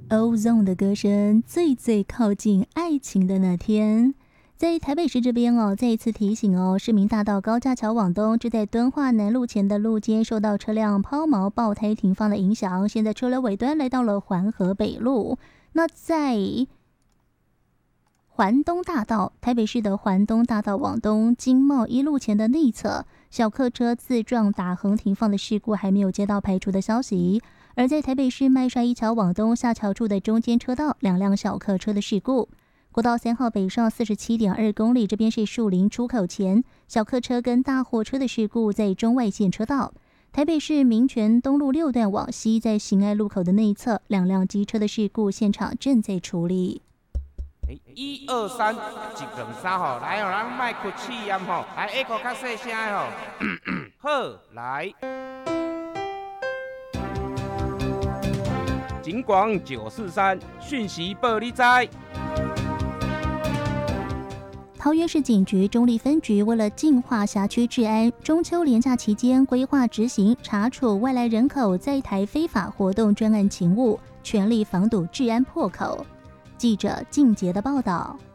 Ozone 的歌声最靠近爱情的那天。在台北市这边再一次提醒市民大道高架桥往东，只在敦化南路前的路肩受到车辆抛锚爆胎停放的影响，现在车流尾端来到了环河北路。那在环东大道，台北市的环东大道往东经贸一路前的内侧，小客车自撞打横停放的事故还没有接到排除的消息。而在台北市麦帅一桥往东下桥处的中间车道，2辆小客车的事故。国道3号北上47.2公里，这边是树林出口前，小客车跟大货车的事故在中外线车道。台北市民权东路6段往西，在行爱路口的内侧，2辆机车的事故现场正在处理。 1、2、3，1、2、3吼，来哦，咱卖哭气音吼，来下口较细声吼，好，来。警广943讯息报你知。 桃园市警局中坜分局为了净化辖区治安，中秋连假期间规划执行查处外来人口在台非法活动专案勤务，全力防堵治安破口。记者靳杰的报道。